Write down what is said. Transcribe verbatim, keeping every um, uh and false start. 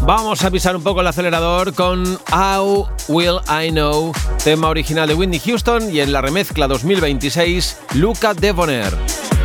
Vamos a pisar un poco el acelerador con How Will I Know, tema original de Whitney Houston, y en la remezcla dos mil veintiséis, Luca Debonair.